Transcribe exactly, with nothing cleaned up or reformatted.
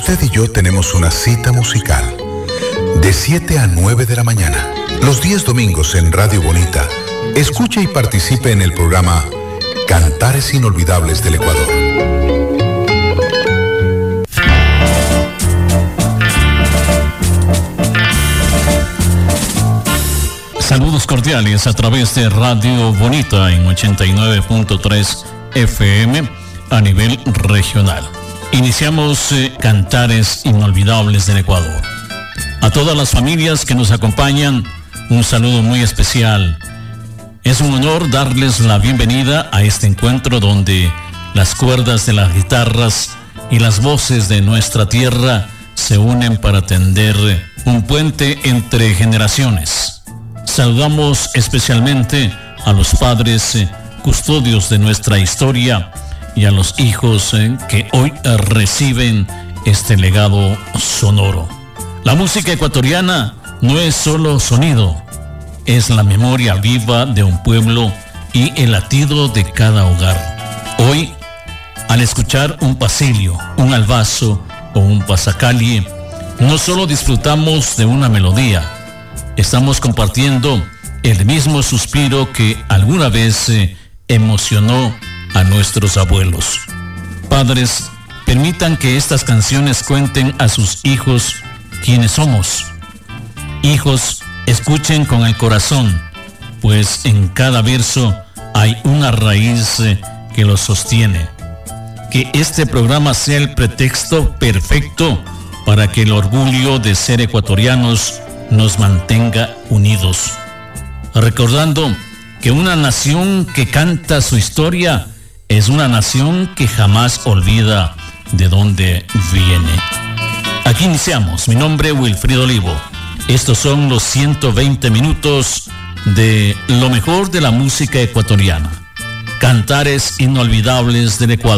usted y yo tenemos una cita musical. De siete a nueve de la mañana, los días domingos en Radio Bonita, escuche y participe en el programa Cantares Inolvidables del Ecuador. Saludos cordiales a través de Radio Bonita en ochenta y nueve punto tres F M a nivel regional. Iniciamos eh, Cantares Inolvidables del Ecuador. A todas las familias que nos acompañan, un saludo muy especial. Es un honor darles la bienvenida a este encuentro donde las cuerdas de las guitarras y las voces de nuestra tierra se unen para tender un puente entre generaciones. Saludamos especialmente a los padres eh, custodios de nuestra historia y a los hijos eh, que hoy eh, reciben este legado sonoro. La música ecuatoriana no es solo sonido, es la memoria viva de un pueblo y el latido de cada hogar. Hoy, al escuchar un pasillo, un albazo o un pasacalle, no solo disfrutamos de una melodía, estamos compartiendo el mismo suspiro que alguna vez eh, emocionó a nuestros abuelos. Padres, permitan que estas canciones cuenten a sus hijos quiénes somos. Hijos, escuchen con el corazón, pues en cada verso hay una raíz eh, que los sostiene. Que este programa sea el pretexto perfecto para que el orgullo de ser ecuatorianos nos mantenga unidos, recordando que una nación que canta su historia es una nación que jamás olvida de dónde viene. Aquí iniciamos. Mi nombre es Wilfrido Olivo. Estos son los ciento veinte minutos de lo mejor de la música ecuatoriana. Cantares Inolvidables del Ecuador.